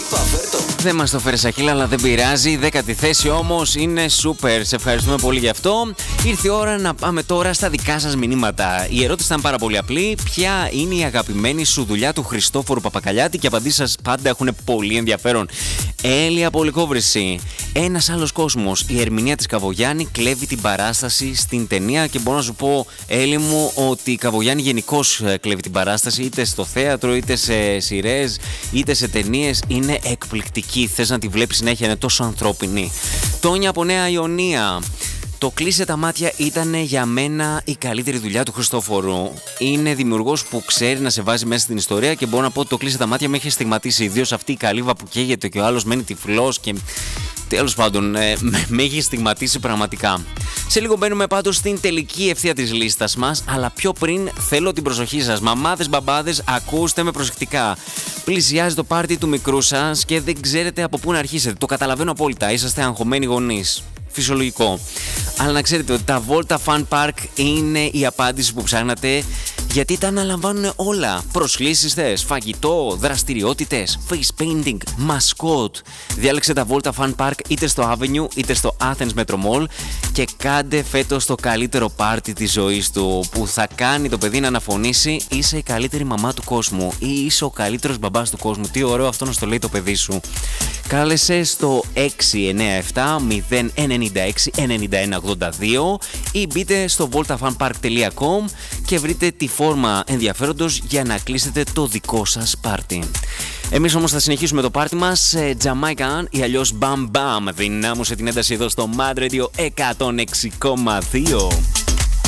Δεν μας το φέρε Αχίλα, αλλά δεν πειράζει. 10η θέση όμως είναι σούπερ. Σε ευχαριστούμε πολύ γι' αυτό. Ήρθε η ώρα να πάμε τώρα στα δικά σας μηνύματα. Η ερώτηση ήταν πάρα πολύ απλή. Ποια είναι η αγαπημένη σου δουλειά του Χριστόφορου Παπακαλιάτη? Και οι απαντήσεις σας πάντα έχουν πολύ ενδιαφέρον. Έλεια Πολυκόβρηση. Ένας άλλος κόσμος. Η ερμηνεία της Καβογιάννη κλέβει την παράσταση στην ταινία. Και μπορώ να σου πω, Έλλη μου, ότι η Καβογιάννη γενικώς κλέβει την παράσταση, είτε στο θέατρο, είτε σε σειρές, είτε σε ταινίες. Είναι εκπληκτική. Θες να τη βλέπεις συνέχεια, είναι τόσο ανθρώπινη. Τόνια από Νέα Ιωνία. Το «Κλείσε τα μάτια» ήταν για μένα η καλύτερη δουλειά του Χριστόφορου. Είναι δημιουργός που ξέρει να σε βάζει μέσα στην ιστορία και μπορώ να πω ότι το «Κλείσε τα μάτια» με έχει στιγματίσει. Ιδίως αυτή η καλύβα που καίγεται και ο άλλος μένει τυφλός και τέλος πάντων με έχει στιγματίσει πραγματικά. Σε λίγο μπαίνουμε πάντως στην τελική ευθεία της λίστας μας, αλλά πιο πριν θέλω την προσοχή σας. Μαμάδες, μπαμπάδες, ακούστε με προσεκτικά. Πλησιάζει το πάρτι του μικρού σας και δεν ξέρετε από πού να αρχίσετε. Το καταλαβαίνω απόλυτα, είσαστε αγχωμένοι γονείς. Φυσιολογικό. Αλλά να ξέρετε ότι τα Volta Fun Park είναι η απάντηση που ψάχνατε, γιατί τα αναλαμβάνουν όλα. Προσκλήσεις θες, φαγητό, δραστηριότητες, face painting, mascot. Διάλεξε τα Volta Fun Park είτε στο Avenue είτε στο Athens Metro Mall και κάντε φέτος το καλύτερο πάρτι της ζωής του, που θα κάνει το παιδί να αναφωνήσει είσαι η καλύτερη μαμά του κόσμου ή είσαι ο καλύτερος μπαμπάς του κόσμου. Τι ωραίο αυτό να στο λέει το παιδί σου. Κάλεσε στο 697 096 9182 ή μπείτε στο voltafunpark.com και βρείτε τη φόρμα ενδιαφέροντος για να κλείσετε το δικό σας πάρτι. Εμείς όμως θα συνεχίσουμε το πάρτι μας Jamaican ή αλλιώς Bam Bam. Δυνάμωσε την ένταση εδώ στο Mad Radio 106,2.